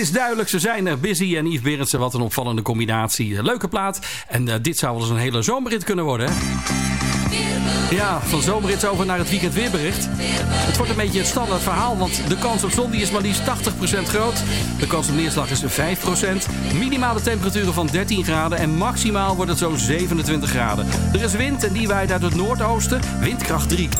is duidelijk, ze zijn er. Busy en Yves Berendsen, wat een opvallende combinatie. Leuke plaat. En dit zou wel eens een hele zomerrit kunnen worden, hè? Ja, van zomerrits over naar het weekend weerbericht. Het wordt een beetje het standaard verhaal, want de kans op zon die is maar liefst 80% groot. De kans op neerslag is 5%. Minimale temperaturen van 13 graden en maximaal wordt het zo'n 27 graden. Er is wind en die waait uit het noordoosten, windkracht 3.